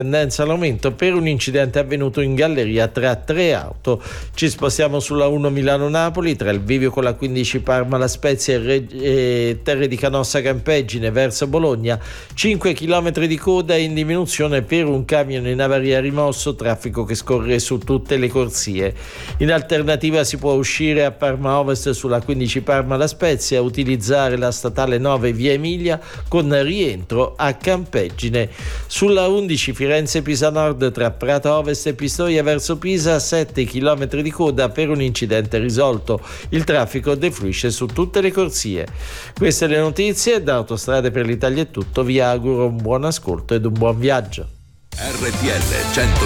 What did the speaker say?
tendenza all'aumento per un incidente avvenuto in galleria tra 3 auto. Ci spostiamo sulla 1 Milano-Napoli, tra il bivio con la 15 Parma La Spezia e Terre di Canossa Campeggine verso Bologna, 5 km di coda in diminuzione per un camion in avaria rimosso, traffico che scorre su tutte le corsie. In alternativa si può uscire a Parma Ovest sulla 15 Parma La Spezia, utilizzare la statale 9 via Emilia con rientro a Campeggine. Sulla 11 Firenze-Pisa Nord tra Prato Ovest e Pistoia verso Pisa, 7 km di coda per un incidente risolto. Il traffico defluisce su tutte le corsie. Queste le notizie. Da Autostrade per l'Italia è tutto. Vi auguro un buon ascolto ed un buon viaggio. RTL 100